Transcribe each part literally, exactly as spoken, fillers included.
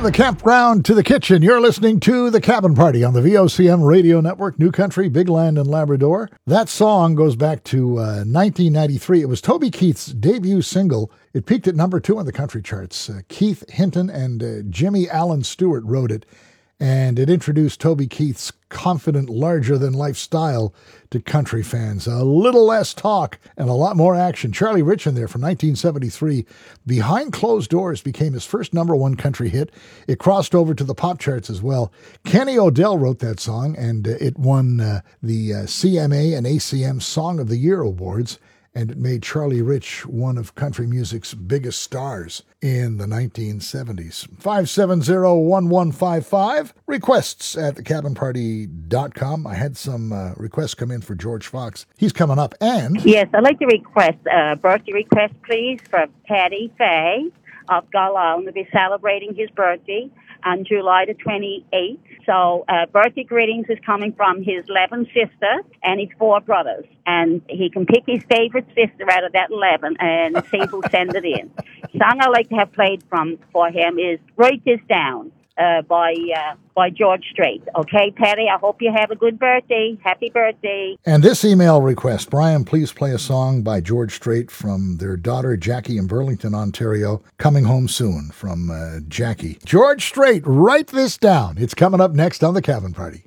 the campground to the kitchen, you're listening to The Cabin Party on the V O C M Radio Network, New Country, Big Land, and Labrador. That song goes back to uh, nineteen ninety-three. It was Toby Keith's debut single. It peaked at number two on the country charts. Uh, Keith Hinton and uh, Jimmy Allen Stewart wrote it, and it introduced Toby Keith's confident, larger-than-life style to country fans. A little less talk and a lot more action. Charlie Rich in there from nineteen seventy-three. Behind Closed Doors became his first number one country hit. It crossed over to the pop charts as well. Kenny Odell wrote that song, and uh, it won uh, the uh, C M A and A C M Song of the Year awards, and it made Charlie Rich one of country music's biggest stars in the nineteen seventies. five seven zero, one one five five. Requests at the cabin party dot com. I had some uh, requests come in for George Fox. He's coming up, and... Yes, I'd like to request a birthday request, please, for Paddy Fay of Gull Island to be celebrating his birthday on July the twenty-eighth. So uh, birthday greetings is coming from his eleven sister and his four brothers. And he can pick his favorite sister out of that eleven and see who'll send it in. Song I'd like to have played from for him is Write This Down uh, by uh, by George Strait. Okay, Patty, I hope you have a good birthday. Happy birthday. And this email request, Brian, please play a song by George Strait from their daughter Jackie in Burlington, Ontario. Coming home soon from uh, Jackie. George Strait, write this down. It's coming up next on The Cabin Party.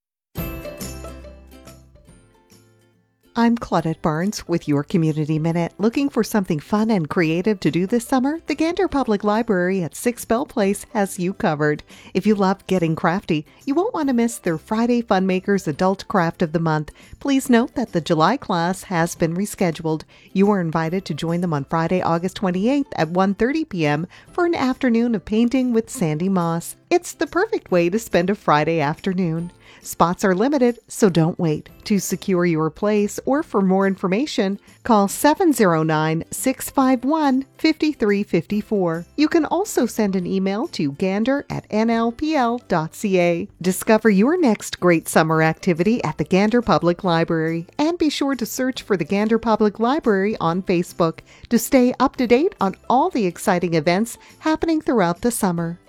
I'm Claudette Barnes with your Community Minute. Looking for something fun and creative to do this summer? The Gander Public Library at Six Bell Place has you covered. If you love getting crafty, you won't want to miss their Friday Funmakers Adult Craft of the Month. Please note that the July class has been rescheduled. You are invited to join them on Friday, August twenty-eighth at one thirty p.m. for an afternoon of painting with Sandy Moss. It's the perfect way to spend a Friday afternoon. Spots are limited, so don't wait. To secure your place or for more information, call seven zero nine, six five one, five three five four. You can also send an email to gander at n l p l dot c a. Discover your next great summer activity at the Gander Public Library, and be sure to search for the Gander Public Library on Facebook to stay up to date on all the exciting events happening throughout the summer.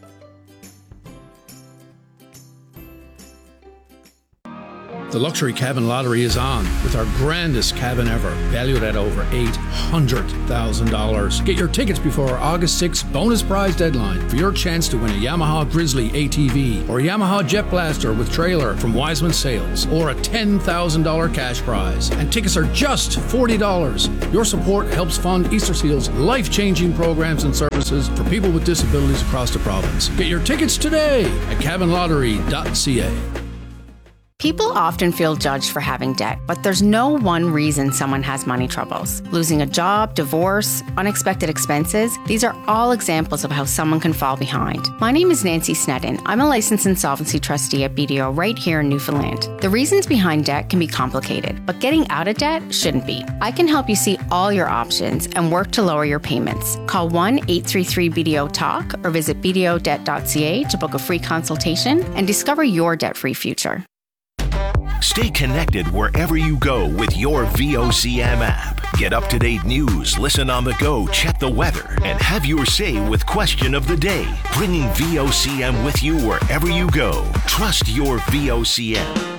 The Luxury Cabin Lottery is on with our grandest cabin ever, valued at over eight hundred thousand dollars. Get your tickets before our August sixth bonus prize deadline for your chance to win a Yamaha Grizzly A T V or a Yamaha Jet Blaster with trailer from Wiseman Sales, or a ten thousand dollars cash prize. And tickets are just forty dollars. Your support helps fund Easter Seal's life-changing programs and services for people with disabilities across the province. Get your tickets today at cabin lottery dot c a. People often feel judged for having debt, but there's no one reason someone has money troubles. Losing a job, divorce, unexpected expenses, these are all examples of how someone can fall behind. My name is Nancy Sneddon. I'm a licensed insolvency trustee at B D O right here in Newfoundland. The reasons behind debt can be complicated, but getting out of debt shouldn't be. I can help you see all your options and work to lower your payments. Call one eight three three B D O talk or visit b d o debt dot c a to book a free consultation and discover your debt-free future. Stay connected wherever you go with your V O C M app. Get up-to-date news, listen on the go, check the weather, and have your say with Question of the Day. Bringing V O C M with you wherever you go. Trust your V O C M.